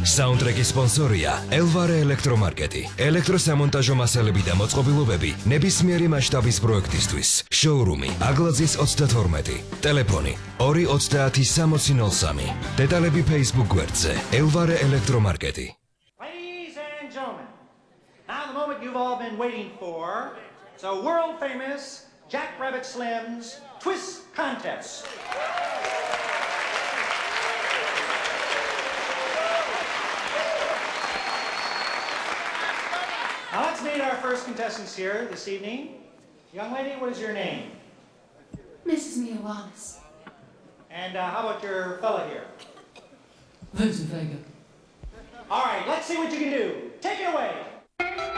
საუნდტრეკის სპონსორია ელვარე ელექტრომარკეტი. ელექტროსამონტაჟო მასალები და მოწყობილობები ნებისმიერი მასშტაბის პროექტისთვის. შოურუმი აგლაძის 32. ტელეფონი 230-6003. დეტალები Facebook გვერდზე ელვარე ელექტრომარკეტი. Ladies and gentlemen, now the moment you've all been waiting for. It's a world famous Jack Rabbit Slim's Twist Contest. Now let's meet our first contestants here this evening. Young lady, what is your name? Mrs. Mia Wallace. And how about your fella here? Vincent Vega. All right, let's see what you can do. Take it away.